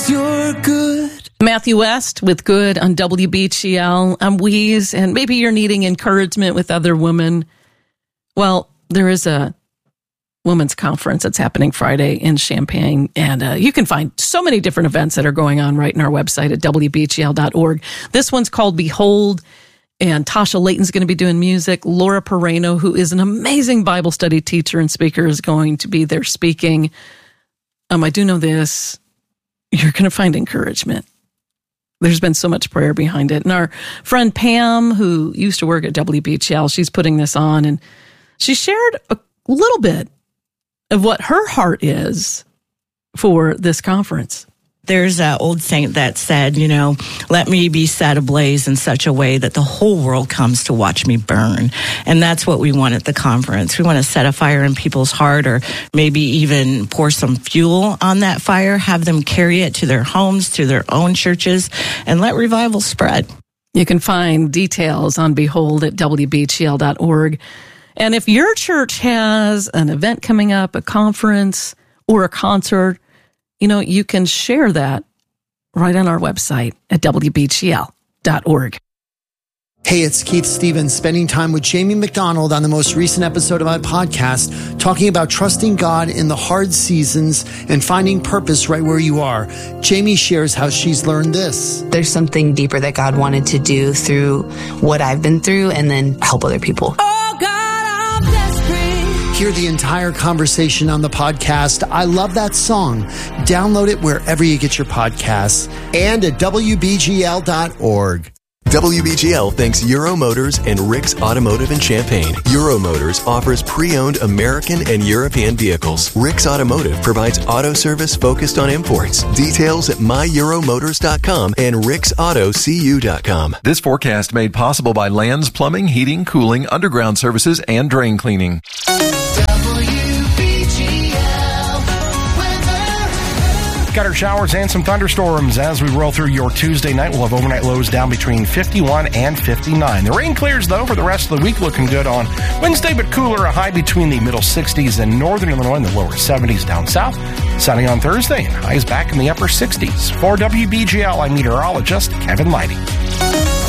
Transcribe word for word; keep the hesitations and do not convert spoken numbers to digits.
'cause you're good. Matthew West with Good on W B G L. I'm Weeze, and maybe you're needing encouragement with other women. Well, there is a women's conference that's happening Friday in Champaign, and uh, you can find so many different events that are going on right in our website at W B G L dot org. This one's called Behold, and Tasha Layton's going to be doing music. Laura Pereno, who is an amazing Bible study teacher and speaker, is going to be there speaking. Um, I do know this. You're going to find encouragement. There's been so much prayer behind it. And our friend Pam, who used to work at W B G L, she's putting this on, and she shared a little bit of what her heart is for this conference. There's an old saint that said, you know, let me be set ablaze in such a way that the whole world comes to watch me burn. And that's what we want at the conference. We want to set a fire in people's heart, or maybe even pour some fuel on that fire, have them carry it to their homes, to their own churches, and let revival spread. You can find details on Behold at W B G L dot org. And if your church has an event coming up, a conference or a concert, you know, you can share that right on our website at W B G L dot org. Hey, it's Keith Stevens, spending time with Jamie McDonald on the most recent episode of my podcast, talking about trusting God in the hard seasons and finding purpose right where you are. Jamie shares how she's learned this. There's something deeper that God wanted to do through what I've been through, and then help other people. Oh God, I'm desperate. Hear the entire conversation on the podcast. I love that song. Download it wherever you get your podcasts and at W B G L dot org. W B G L thanks Euro Motors and Rick's Automotive in Champaign. Euro Motors offers pre-owned American and European vehicles. Rick's Automotive provides auto service focused on imports. Details at my euro motors dot com and ricks auto c u dot com. This forecast made possible by Lands Plumbing, Heating, Cooling, Underground Services, and Drain Cleaning. Scattered showers and some thunderstorms as we roll through your Tuesday night. We'll have overnight lows down between fifty-one and fifty-nine. The rain clears, though, for the rest of the week, looking good on Wednesday, but cooler, a high between the middle sixties in northern Illinois and the lower seventies down south. Sunny on Thursday, and highs back in the upper sixties. For W B G L, I'm meteorologist Kevin Leidy.